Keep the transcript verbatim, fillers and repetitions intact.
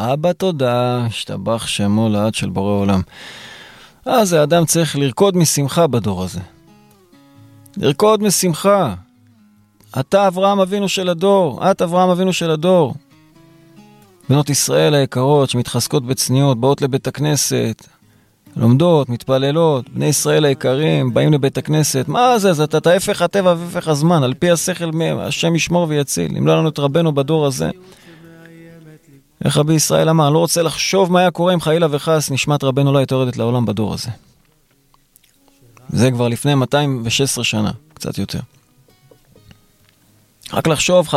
אבא תודה, השתבח שמו לעד של בורא עולם. אז האדם צריך לרקוד משמחה בדור הזה. לרקוד משמחה. אתה אברהם אבינו של הדור, את אברהם אבינו של הדור. בנות ישראל היקרות שמתחזקות בצניעות, באות לבית הכנסת, לומדות, מתפללות, בני ישראל היקרים, באים לבית הכנסת. מה זה? זה אתה ההפך הטבע והפך הזמן, על פי השכל השם ישמור ויציל. אם לא לנו את רבנו בדור הזה. איך רבי ישראל אמר, אני לא רוצה לחשוב מה היה קורה אם חלילה וחס נשמת רבנו לא הייתה יורדת לעולם בדור הזה. זה כבר לפני מאתיים ושש עשרה שנה, קצת יותר. רק לחשוב